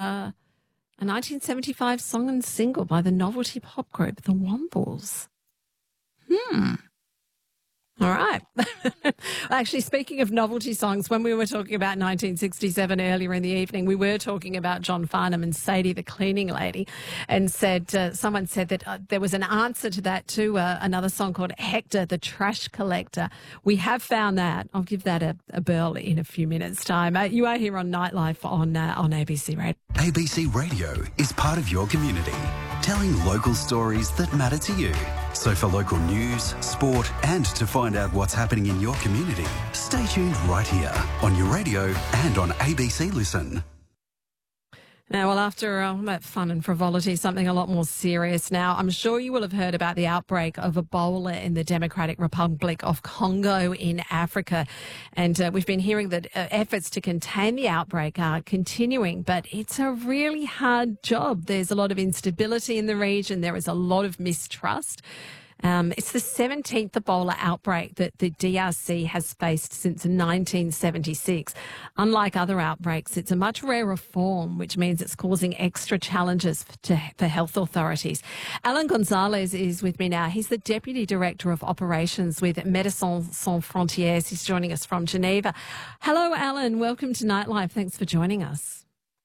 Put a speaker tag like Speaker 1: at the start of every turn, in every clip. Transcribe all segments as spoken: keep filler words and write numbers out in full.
Speaker 1: uh, a nineteen seventy-five song and single by the novelty pop group The Wombles. Hmm. All right. Actually, speaking of novelty songs, when we were talking about nineteen sixty-seven earlier in the evening, we were talking about John Farnham and Sadie the cleaning lady, and said uh, someone said that uh, there was an answer to that to uh, another song called Hector the Trash Collector. We have found that. I'll give that a, a burl in a few minutes' time. Uh, you are here on Nightlife on uh, on A B C Radio.
Speaker 2: A B C Radio is part of your community, telling local stories that matter to you. So for local news, sport, and to find out what's happening in your community, stay tuned right here on your radio and on A B C Listen.
Speaker 1: Now, well, after all that fun and frivolity, something a lot more serious now. I'm sure you will have heard about the outbreak of Ebola in the Democratic Republic of Congo in Africa. And uh, we've been hearing that uh, efforts to contain the outbreak are continuing, but it's a really hard job. There's a lot of instability in the region. There is a lot of mistrust. Um, it's the seventeenth Ebola outbreak that the D R C has faced since nineteen seventy-six. Unlike other outbreaks, it's a much rarer form, which means it's causing extra challenges to, for health authorities. Alan Gonzalez is with me now. He's the Deputy Director of Operations with Médecins Sans Frontières. He's joining us from Geneva. Hello, Alan. Welcome to Nightlife. Thanks for joining us.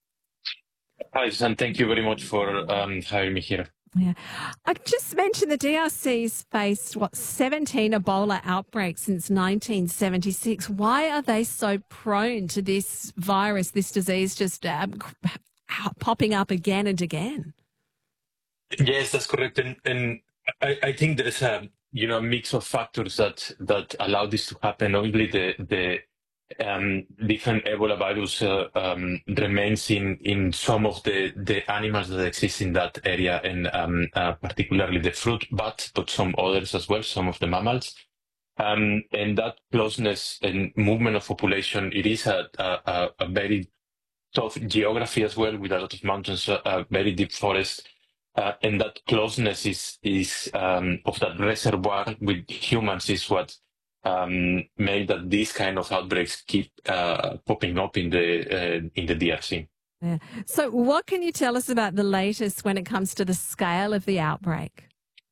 Speaker 3: Hi, Susan. Thank you very much for um, having me here.
Speaker 1: Yeah. I just mentioned the D R C's faced, what, seventeen Ebola outbreaks since nineteen seventy-six. Why are they so prone to this virus, this disease just um, popping up again and again?
Speaker 3: Yes, that's correct. And, and I, I think there's a you know mix of factors that, that allow this to happen. Obviously, the, the um, different Ebola virus uh, um, remains in, in some of the, the animals that exist in that area, and um, uh, particularly the fruit bat, but some others as well, some of the mammals. Um, and that closeness and movement of population, it is a, a, a very tough geography as well, with a lot of mountains, a, a very deep forest. Uh, and that closeness is, is um, of that reservoir with humans is what Um, made that these kind of outbreaks keep uh, popping up in the uh, in the D R C.
Speaker 1: Yeah. So what can you tell us about the latest when it comes to the scale of the outbreak?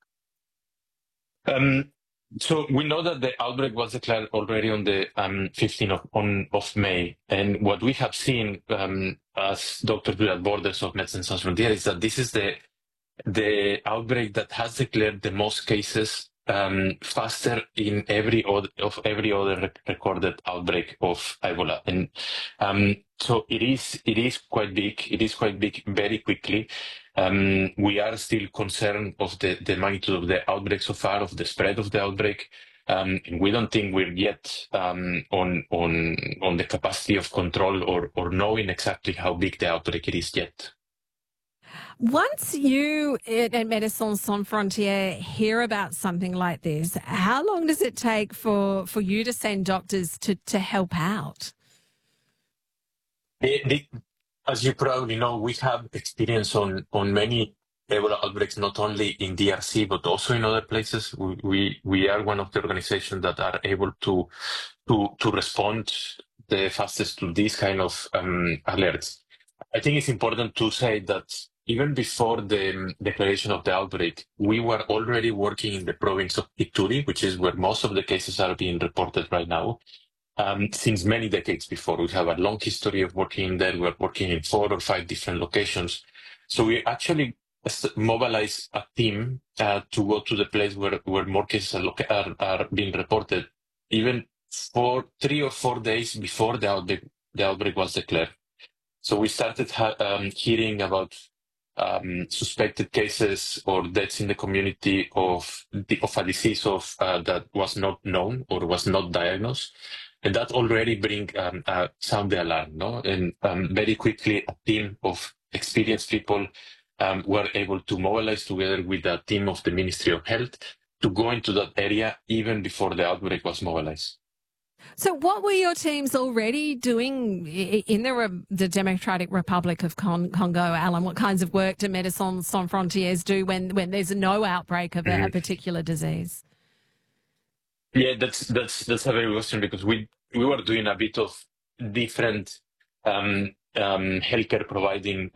Speaker 3: Um, so we know that the outbreak was declared already on the um, fifteenth of, on, of May. And what we have seen um, as Doctors Without Borders of Médecins Sans Frontières is that this is the, the outbreak that has declared the most cases Um, faster in every other, of every other rec- recorded outbreak of Ebola, and um, so it is it is quite big. It is quite big very quickly. Um, we are still concerned of the, the magnitude of the outbreak so far, of the spread of the outbreak, um, and we don't think we're yet um, on on on the capacity of control or or knowing exactly how big the outbreak it is yet.
Speaker 1: Once you at Médecins Sans Frontières hear about something like this, how long does it take for, for you to send doctors to, to help out?
Speaker 3: The, the, as you probably know, we have experience on, on many Ebola outbreaks, not only in D R C, but also in other places. We, we, we are one of the organizations that are able to, to, to respond the fastest to these kind of um, alerts. I think it's important to say that even before the declaration of the outbreak, we were already working in the province of Ituri, which is where most of the cases are being reported right now, um, since many decades before. We have a long history of working there. We're working in four or five different locations. So we actually mobilized a team uh, to go to the place where, where more cases are, loca- are, are being reported, even for three or four days before the outbreak, the outbreak was declared. So we started ha- um, hearing about Um, suspected cases or deaths in the community of the, of a disease of uh, that was not known or was not diagnosed, and that already bring um, uh, sound the alarm, no? And um, very quickly, a team of experienced people um, were able to mobilize together with a team of the Ministry of Health to go into that area even before the outbreak was mobilized.
Speaker 1: So what were your teams already doing in the, the Democratic Republic of Con- Congo, Alan? What kinds of work do Médecins Sans Frontières do when, when there's no outbreak of a, mm-hmm. a particular disease?
Speaker 3: Yeah, that's that's that's a very good question, because we we were doing a bit of different um, um, healthcare providing